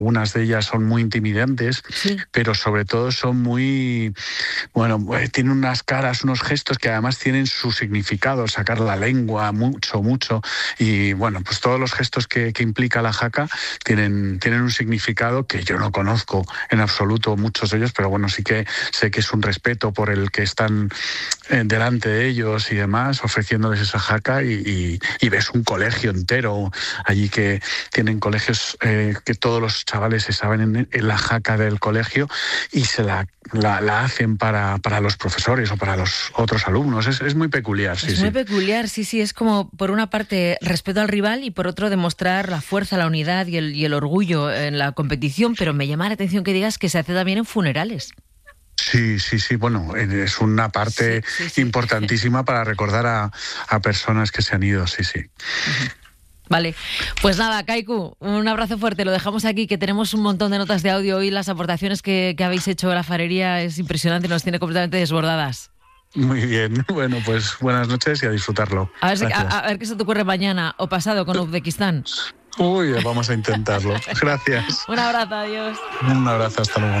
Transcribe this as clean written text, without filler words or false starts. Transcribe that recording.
Algunas de ellas son muy intimidantes, Sí. pero sobre todo son muy, bueno, tienen unas caras, unos gestos que además tienen su significado, sacar la lengua, mucho, y bueno, pues todos los gestos que implica la jaca tienen un significado que yo no conozco en absoluto muchos de ellos, pero bueno, sí que sé que es un respeto por el que están delante de ellos y demás, ofreciéndoles esa jaca, y ves un colegio entero allí que tienen colegios que todos los chavales se saben en la jaca del colegio y se la hacen para los profesores o para los otros alumnos. Es muy peculiar, sí. Es muy peculiar, sí. Es como, por una parte, respeto al rival y por otro, demostrar la fuerza, la unidad y el orgullo en la competición, pero me llama la atención que digas que se hace también en funerales. Sí, bueno, es una parte sí. importantísima para recordar a personas que se han ido, sí. Uh-huh. Vale, pues nada, Kaiku, un abrazo fuerte, lo dejamos aquí, que tenemos un montón de notas de audio hoy, las aportaciones que habéis hecho a la farería es impresionante, nos tiene completamente desbordadas. Muy bien, bueno, pues buenas noches y a disfrutarlo. A ver qué se te ocurre mañana o pasado con Uzbekistán. Uy, vamos a intentarlo. Gracias. Un abrazo, adiós. Un abrazo, hasta luego.